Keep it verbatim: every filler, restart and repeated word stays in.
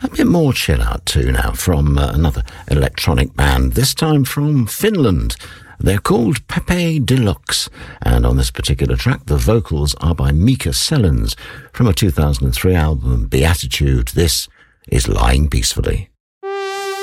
A bit more chill out too now from uh, another electronic band, this time from Finland. They're called Pepe Deluxe, and on this particular track the vocals are by Mika Sellens from a two thousand three album, Beatitude. This is Lying Peacefully.